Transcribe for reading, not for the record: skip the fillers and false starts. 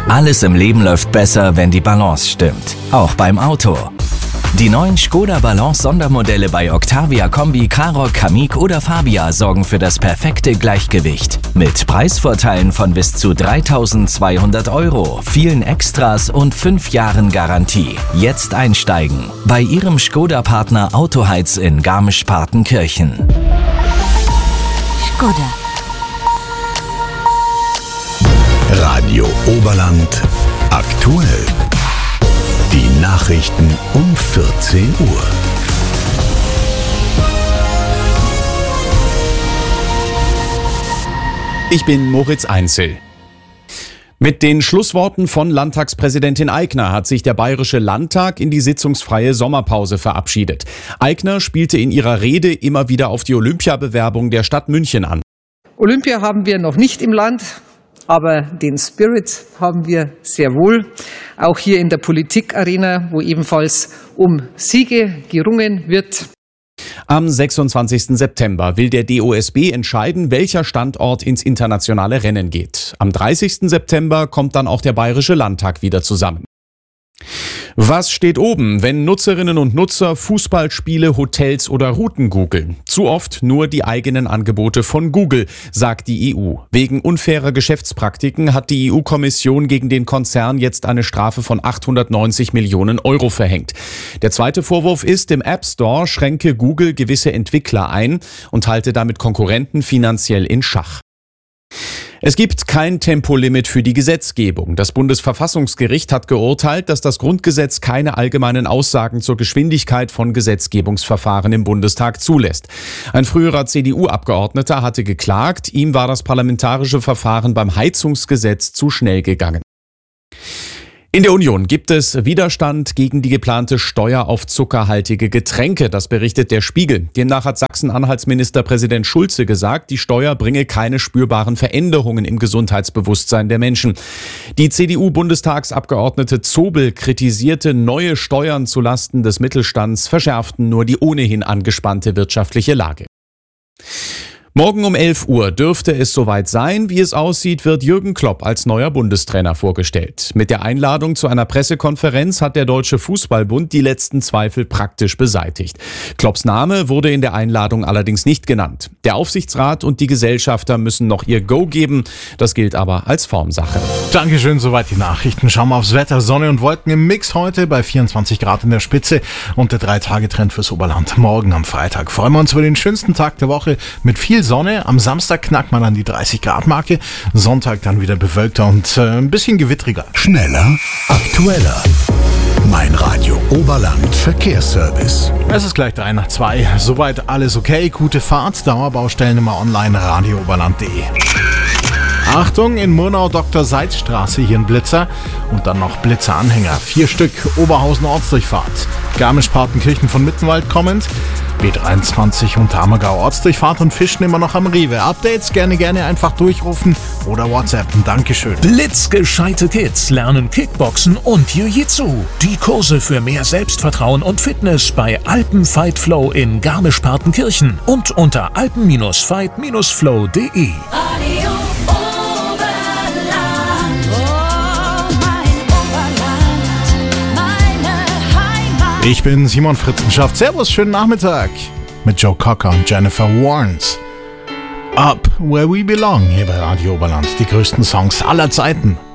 Alles im Leben läuft besser, wenn die Balance stimmt. Auch beim Auto. Die neuen Škoda Balance Sondermodelle bei Octavia Kombi, Karoq, Kamiq oder Fabia sorgen für das perfekte Gleichgewicht. Mit Preisvorteilen von bis zu 3.200 €, vielen Extras und 5 Jahren Garantie. Jetzt einsteigen. Bei Ihrem Škoda-Partner Autoheiz in Garmisch-Partenkirchen. Škoda. Radio Oberland aktuell. Die Nachrichten um 14 Uhr. Ich bin Moritz Einzel. Mit den Schlussworten von Landtagspräsidentin Aigner hat sich der Bayerische Landtag in die sitzungsfreie Sommerpause verabschiedet. Aigner spielte in ihrer Rede immer wieder auf die Olympiabewerbung der Stadt München an. Olympia haben wir noch nicht im Land, aber den Spirit haben wir sehr wohl. Auch hier in der Politikarena, wo ebenfalls um Siege gerungen wird. Am 26. September will der DOSB entscheiden, welcher Standort ins internationale Rennen geht. Am 30. September kommt dann auch der Bayerische Landtag wieder zusammen. Was steht oben, wenn Nutzerinnen und Nutzer Fußballspiele, Hotels oder Routen googeln? Zu oft nur die eigenen Angebote von Google, sagt die EU. Wegen unfairer Geschäftspraktiken hat die EU-Kommission gegen den Konzern jetzt eine Strafe von 890 Millionen € verhängt. Der zweite Vorwurf ist, im App Store schränke Google gewisse Entwickler ein und halte damit Konkurrenten finanziell in Schach. Es gibt kein Tempolimit für die Gesetzgebung. Das Bundesverfassungsgericht hat geurteilt, dass das Grundgesetz keine allgemeinen Aussagen zur Geschwindigkeit von Gesetzgebungsverfahren im Bundestag zulässt. Ein früherer CDU-Abgeordneter hatte geklagt, ihm war das parlamentarische Verfahren beim Heizungsgesetz zu schnell gegangen. In der Union gibt es Widerstand gegen die geplante Steuer auf zuckerhaltige Getränke, das berichtet der Spiegel. Demnach hat Sachsen-Anhalts Ministerpräsident Schulze gesagt, die Steuer bringe keine spürbaren Veränderungen im Gesundheitsbewusstsein der Menschen. Die CDU-Bundestagsabgeordnete Zobel kritisierte, neue Steuern zulasten des Mittelstands verschärften nur die ohnehin angespannte wirtschaftliche Lage. Morgen um 11 Uhr dürfte es soweit sein. Wie es aussieht, wird Jürgen Klopp als neuer Bundestrainer vorgestellt. Mit der Einladung zu einer Pressekonferenz hat der Deutsche Fußballbund die letzten Zweifel praktisch beseitigt. Klopps Name wurde in der Einladung allerdings nicht genannt. Der Aufsichtsrat und die Gesellschafter müssen noch ihr Go geben. Das gilt aber als Formsache. Dankeschön, soweit die Nachrichten. Schauen wir aufs Wetter. Sonne und Wolken im Mix heute bei 24 Grad in der Spitze und der 3-Tage-Trend fürs Oberland. Morgen am Freitag freuen wir uns über den schönsten Tag der Woche mit viel Sonne. Am Samstag knackt man an die 30-Grad-Marke. Sonntag dann wieder bewölkter und ein bisschen gewittriger. Schneller, aktueller. Mein Radio Oberland Verkehrsservice. Es ist gleich 3 nach 2. Soweit alles okay. Gute Fahrt. Dauerbaustellen immer online. radiooberland.de. Achtung, in Murnau Dr. Seitz-Straße hier ein Blitzer und dann noch Blitzeranhänger. 4 Stück, Oberhausen Ortsdurchfahrt. Garmisch-Partenkirchen von Mittenwald kommend. B23 und Ammergau Ortsdurchfahrt und Fischen immer noch am Rewe. Updates gerne einfach durchrufen oder WhatsAppen. Dankeschön. Blitzgescheite Kids lernen Kickboxen und Jiu-Jitsu. Die Kurse für mehr Selbstvertrauen und Fitness bei Alpen Fight Flow in Garmisch-Partenkirchen und unter alpen-fight-flow.de. Ich bin Simon Fritzenschaft. Servus, schönen Nachmittag. Mit Joe Cocker und Jennifer Warnes. Up Where We Belong hier bei Radio Oberland. Die größten Songs aller Zeiten.